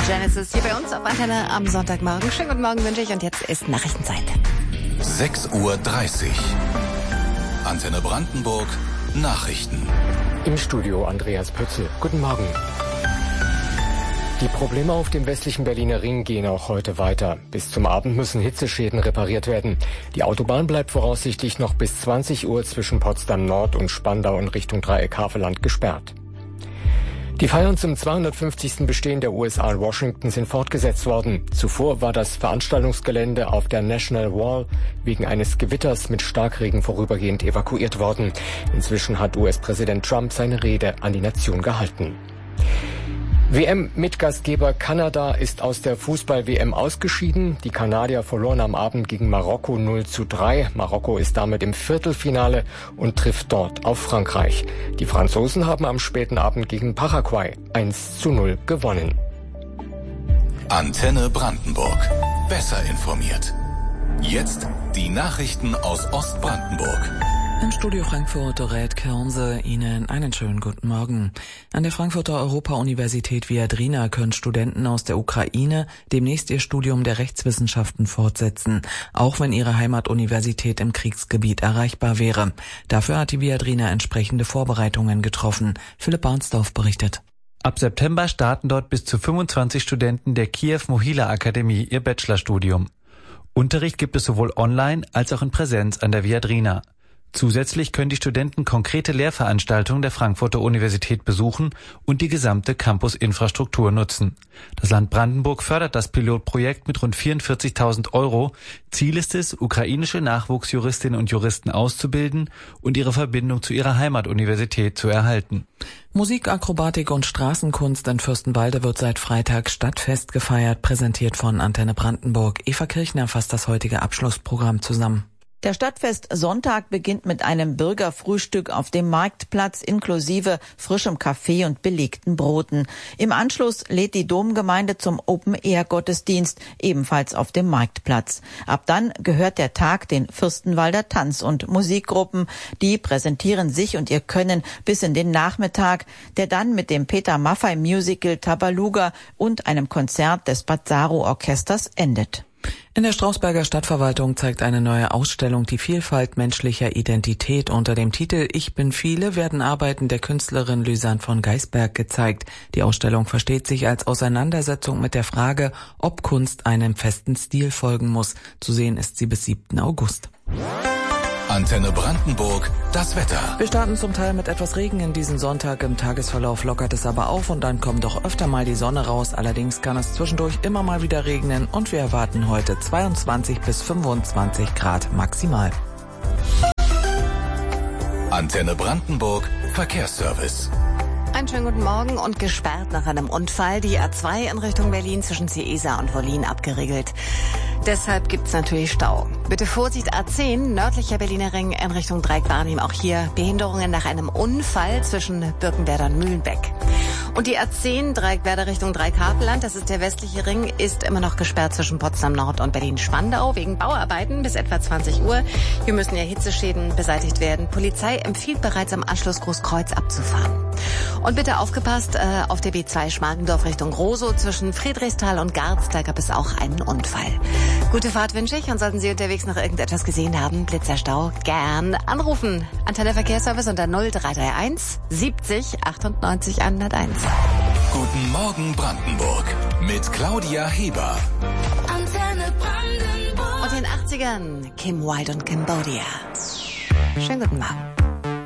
Genesis hier bei uns auf Antenne am Sonntagmorgen. Schönen guten Morgen wünsche ich und jetzt ist Nachrichtenzeit. 6:30 Uhr. Antenne Brandenburg. Nachrichten. Im Studio Andreas Pötzl. Guten Morgen. Die Probleme auf dem westlichen Berliner Ring gehen auch heute weiter. Bis zum Abend müssen Hitzeschäden repariert werden. Die Autobahn bleibt voraussichtlich noch bis 20 Uhr zwischen Potsdam Nord und Spandau in Richtung Dreieck Havelland gesperrt. Die Feiern zum 250. Bestehen der USA in Washington sind fortgesetzt worden. Zuvor war das Veranstaltungsgelände auf der National Wall wegen eines Gewitters mit Starkregen vorübergehend evakuiert worden. Inzwischen hat US-Präsident Trump seine Rede an die Nation gehalten. WM-Mitgastgeber Kanada ist aus der Fußball-WM ausgeschieden. Die Kanadier verloren am Abend gegen Marokko 0:3. Marokko ist damit im Viertelfinale und trifft dort auf Frankreich. Die Franzosen haben am späten Abend gegen Paraguay 1:0 gewonnen. Antenne Brandenburg. Besser informiert. Jetzt die Nachrichten aus Ostbrandenburg. Im Studio Frankfurt, Dorette Kernse, Ihnen einen schönen guten Morgen. An der Frankfurter Europa-Universität Viadrina können Studenten aus der Ukraine demnächst ihr Studium der Rechtswissenschaften fortsetzen, auch wenn ihre Heimatuniversität im Kriegsgebiet erreichbar wäre. Dafür hat die Viadrina entsprechende Vorbereitungen getroffen. Philipp Barnsdorf berichtet. Ab September starten dort bis zu 25 Studenten der Kiew-Mohila-Akademie ihr Bachelorstudium. Unterricht gibt es sowohl online als auch in Präsenz an der Viadrina. Zusätzlich können die Studenten konkrete Lehrveranstaltungen der Frankfurter Universität besuchen und die gesamte Campus-Infrastruktur nutzen. Das Land Brandenburg fördert das Pilotprojekt mit rund 44.000 €. Ziel ist es, ukrainische Nachwuchsjuristinnen und Juristen auszubilden und ihre Verbindung zu ihrer Heimatuniversität zu erhalten. Musik, Akrobatik und Straßenkunst in Fürstenwalde wird seit Freitag Stadtfest gefeiert, präsentiert von Antenne Brandenburg. Eva Kirchner fasst das heutige Abschlussprogramm zusammen. Der Stadtfest Sonntag beginnt mit einem Bürgerfrühstück auf dem Marktplatz inklusive frischem Kaffee und belegten Broten. Im Anschluss lädt die Domgemeinde zum Open-Air-Gottesdienst, ebenfalls auf dem Marktplatz. Ab dann gehört der Tag den Fürstenwalder Tanz- und Musikgruppen. Die präsentieren sich und ihr Können bis in den Nachmittag, der dann mit dem Peter Maffay-Musical Tabaluga und einem Konzert des Bazzaro-Orchesters endet. In der Strausberger Stadtverwaltung zeigt eine neue Ausstellung die Vielfalt menschlicher Identität. Unter dem Titel Ich bin viele werden Arbeiten der Künstlerin Lysanne von Geisberg gezeigt. Die Ausstellung versteht sich als Auseinandersetzung mit der Frage, ob Kunst einem festen Stil folgen muss. Zu sehen ist sie bis 7. August. Antenne Brandenburg, das Wetter. Wir starten zum Teil mit etwas Regen in diesem Sonntag. Im Tagesverlauf lockert es aber auf und dann kommt doch öfter mal die Sonne raus. Allerdings kann es zwischendurch immer mal wieder regnen und wir erwarten heute 22 bis 25 Grad maximal. Antenne Brandenburg, Verkehrsservice. Einen schönen guten Morgen und gesperrt nach einem Unfall. Die A2 in Richtung Berlin zwischen Ciesa und Wollin abgeriegelt. Deshalb gibt's natürlich Stau. Bitte Vorsicht, A10, nördlicher Berliner Ring in Richtung Dreieck-Barnim. Auch hier Behinderungen nach einem Unfall zwischen Birkenwerder und Mühlenbeck. Und die A10, Dreieckwerder Richtung Dreieck-Havelland, das ist der westliche Ring, ist immer noch gesperrt zwischen Potsdam Nord und Berlin-Spandau wegen Bauarbeiten bis etwa 20 Uhr. Hier müssen ja Hitzeschäden beseitigt werden. Polizei empfiehlt bereits am Anschluss Großkreuz abzufahren. Und bitte aufgepasst, auf der B2 Schmargendorf Richtung Rosow zwischen Friedrichsthal und Garz, da gab es auch einen Unfall. Gute Fahrt wünsche ich und sollten Sie unterwegs noch irgendetwas gesehen haben, Blitzerstau, gern anrufen. Antenne Verkehrsservice unter 0331 70 98 101. Guten Morgen Brandenburg mit Claudia Heber. Antenne Brandenburg. Und in den 80ern Kim Wilde und Cambodia. Schönen guten Morgen.